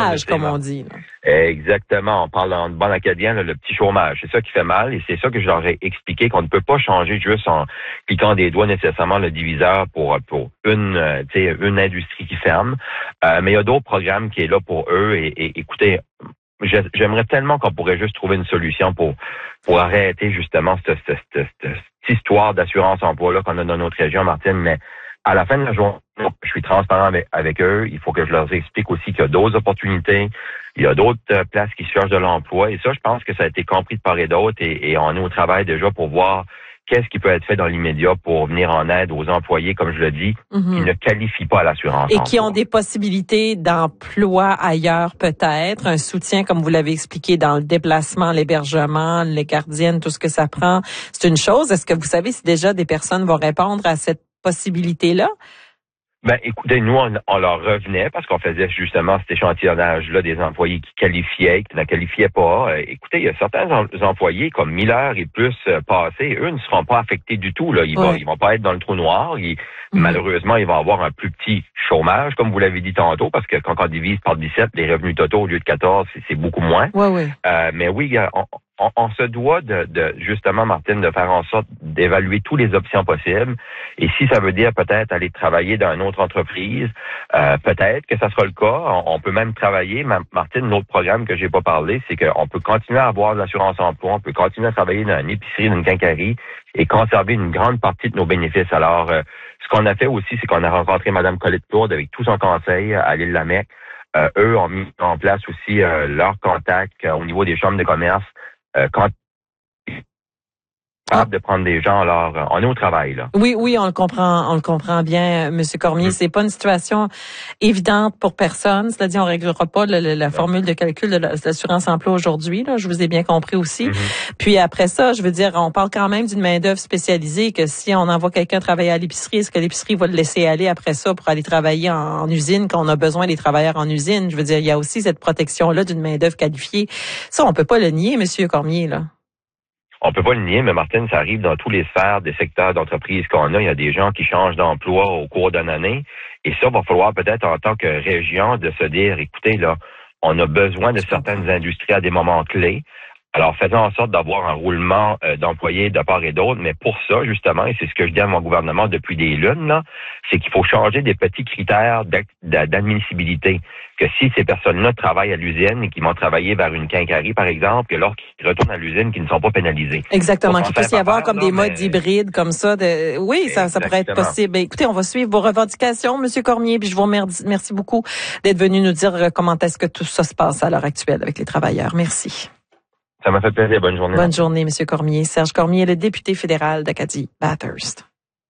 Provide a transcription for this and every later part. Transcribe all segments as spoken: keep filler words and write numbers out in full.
chômage, comme on dit. Là. Exactement. On parle en bon acadien, là, le petit chômage. C'est ça qui fait mal et c'est ça que je leur ai expliqué qu'on ne peut pas changer juste en cliquant des doigts nécessairement le diviseur pour pour une euh, tu sais une industrie qui ferme. Euh, mais il y a d'autres programmes qui est là pour eux et, et écoutez, j'aimerais tellement qu'on pourrait juste trouver une solution pour pour arrêter justement cette, cette, cette, cette histoire d'assurance emploi là qu'on a dans notre région, Martine, mais à la fin de la journée, je suis transparent avec, avec eux. Il faut que je leur explique aussi qu'il y a d'autres opportunités, il y a d'autres euh, places qui cherchent de l'emploi. Et ça, je pense que ça a été compris de part et d'autre. Et, et on est au travail déjà pour voir qu'est-ce qui peut être fait dans l'immédiat pour venir en aide aux employés, comme je le dis, mm-hmm. qui ne qualifient pas à l'assurance et emploi. Qui ont des possibilités d'emploi ailleurs peut-être, un soutien, comme vous l'avez expliqué, dans le déplacement, l'hébergement, les gardiennes, tout ce que ça prend. C'est une chose. Est-ce que vous savez si déjà des personnes vont répondre à cette possibilité-là? Ben, écoutez, nous, on, on leur revenait parce qu'on faisait justement cet échantillonnage-là des employés qui qualifiaient, qui ne qualifiaient pas. Euh, écoutez, il y a certains em- employés comme Miller et plus euh, passés, eux ne seront pas affectés du tout. Là. Ils ouais. vont, ils vont pas être dans le trou noir. Ils, mm-hmm. Malheureusement, ils vont avoir un plus petit chômage, comme vous l'avez dit tantôt, parce que quand on divise par dix-sept, les revenus totaux au lieu de quatorze, c'est, c'est beaucoup moins. Ouais, ouais. Euh, mais oui, on, on, on se doit de, de, justement, Martine, de faire en sorte d'évaluer toutes les options possibles. Et si ça veut dire peut-être aller travailler dans une autre entreprise, euh, peut-être que ça sera le cas. On, on peut même travailler. Martine, l'autre programme que j'ai pas parlé, c'est qu'on peut continuer à avoir de l'assurance emploi, on peut continuer à travailler dans une épicerie, dans une quincaillerie et conserver une grande partie de nos bénéfices. Alors, euh, ce qu'on a fait aussi, c'est qu'on a rencontré Mme Colette Tourde avec tout son conseil à l'île Lamec. Euh, eux ont mis en place aussi euh, leur contact euh, au niveau des chambres de commerce. Euh, quand Ah. de prendre des gens, alors euh, on est au travail là. Oui, oui, on le comprend, on le comprend bien, Monsieur Cormier. Mm. C'est pas une situation évidente pour personne. Cela dit, on réglera pas le, le, la non. formule de calcul de l'assurance emploi aujourd'hui. Là, je vous ai bien compris aussi. Mm-hmm. Puis après ça, je veux dire, on parle quand même d'une main d'œuvre spécialisée. Que si on envoie quelqu'un travailler à l'épicerie, est-ce que l'épicerie va le laisser aller après ça pour aller travailler en, en usine quand on a besoin des travailleurs en usine? Je veux dire, il y a aussi cette protection là d'une main d'œuvre qualifiée. Ça, on peut pas le nier, Monsieur Cormier là. On peut pas le nier, mais Martine, ça arrive dans tous les sphères des secteurs d'entreprise qu'on a. Il y a des gens qui changent d'emploi au cours d'une année. Et ça, va falloir peut-être en tant que région de se dire, écoutez, là, on a besoin de certaines industries à des moments clés. Alors, faisons en sorte d'avoir un roulement euh, d'employés de part et d'autre. Mais pour ça, justement, et c'est ce que je dis à mon gouvernement depuis des lunes, là, c'est qu'il faut changer des petits critères d'admissibilité. Que si ces personnes-là travaillent à l'usine et qui vont travailler vers une quincaillerie, par exemple, que lorsqu'ils retournent à l'usine, qu'ils ne sont pas pénalisés. Exactement, qu'il puisse y avoir comme des modes hybrides comme ça. De... Oui, ça, ça pourrait être possible. Écoutez, on va suivre vos revendications, Monsieur Cormier, puis je vous remercie merci beaucoup d'être venu nous dire comment est-ce que tout ça se passe à l'heure actuelle avec les travailleurs. Merci. Ça m'a fait plaisir. Bonne journée. Bonne journée, Monsieur Cormier. Serge Cormier, le député fédéral d'Acadie-Bathurst.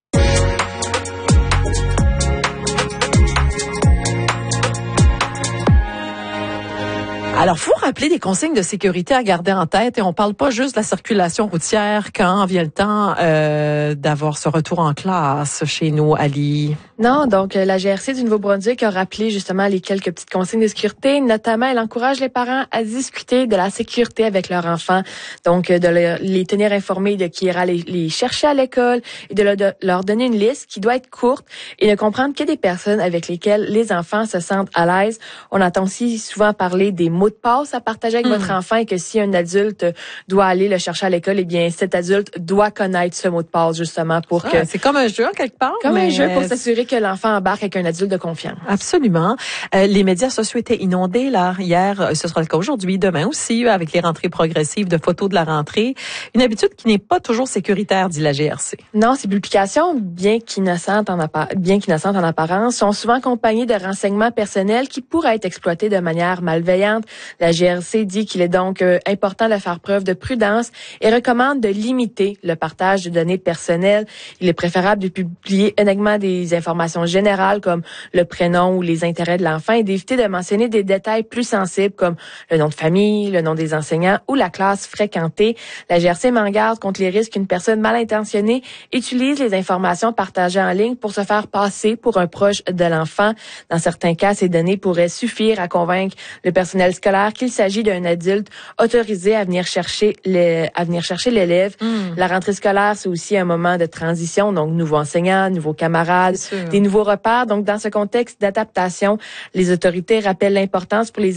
Alors, faut rappeler des consignes de sécurité à garder en tête et on parle pas juste de la circulation routière quand vient le temps euh, d'avoir ce retour en classe chez nous, Ali. Non, donc la G R C du Nouveau-Brunswick a rappelé justement les quelques petites consignes de sécurité. Notamment, elle encourage les parents à discuter de la sécurité avec leurs enfants. Donc, de le, les tenir informés de qui ira les, les chercher à l'école et de, le, de leur donner une liste qui doit être courte et ne comprendre que des personnes avec lesquelles les enfants se sentent à l'aise. On entend aussi souvent parler des mots de passe à partager avec mmh. votre enfant et que si un adulte doit aller le chercher à l'école, eh bien, cet adulte doit connaître ce mot de passe justement pour ah, que... C'est comme un jeu, quelque part. Comme mais... un jeu pour s'assurer que l'enfant embarque avec un adulte de confiance. Absolument. Euh, les médias sociaux étaient inondés, là. Hier, ce sera le cas aujourd'hui, demain aussi, avec les rentrées progressives de photos de la rentrée. Une habitude qui n'est pas toujours sécuritaire, dit la G R C. Non, ces publications, bien qu'innocentes en, appa- bien qu'innocentes en apparence, sont souvent accompagnées de renseignements personnels qui pourraient être exploités de manière malveillante. La G R C dit qu'il est donc euh, important de faire preuve de prudence et recommande de limiter le partage de données personnelles. Il est préférable de publier uniquement des informations générales comme le prénom ou les intérêts de l'enfant et d'éviter de mentionner des détails plus sensibles comme le nom de famille, le nom des enseignants ou la classe fréquentée. La G R C met en garde contre les risques qu'une personne mal intentionnée utilise les informations partagées en ligne pour se faire passer pour un proche de l'enfant. Dans certains cas, ces données pourraient suffire à convaincre le personnel scolaire qu'il s'agit d'un adulte autorisé à venir chercher le, à venir chercher l'élève. Mmh. La rentrée scolaire, c'est aussi un moment de transition, donc nouveaux enseignants, nouveaux camarades, des nouveaux repères. Donc, dans ce contexte d'adaptation, les autorités rappellent l'importance pour les